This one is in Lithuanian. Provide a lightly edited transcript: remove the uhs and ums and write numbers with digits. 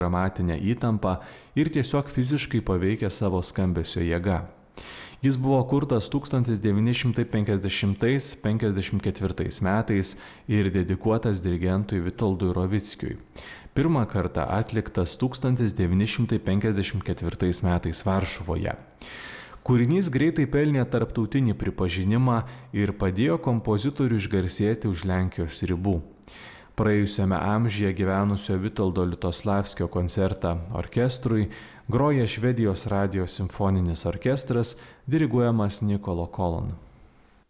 dramatinę įtampą ir tiesiog fiziškai paveikia savo skambesio jėga. Jis buvo kurtas 1950–54 metais ir dedikuotas dirigentui Vitoldui Rovickiui. Pirmą kartą atliktas 1954 metais Varšuvoje. Kūrinys greitai pelnė tarptautinį pripažinimą ir padėjo kompozitoriui išgarsėti už Lenkijos ribų. Praėjusiame amžiuje gyvenusio Vitoldo Lutoslavskio koncertą orkestrui groja Švedijos radijo simfoninis orkestras diriguojamas Nikolo Kolon.